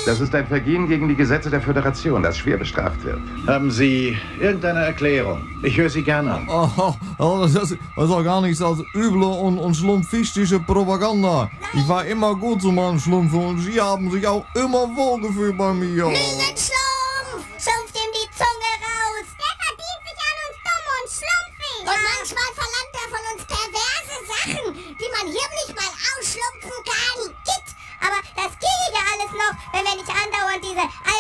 Das ist ein Vergehen gegen die Gesetze der Föderation, das schwer bestraft wird. Haben Sie irgendeine Erklärung? Ich höre Sie gerne an. Das ist doch gar nichts als üble und schlumpfistische Propaganda. Ich war immer gut zu meinem Schlumpf und Sie haben sich auch immer wohlgefühlt bei mir. Nee, jetzt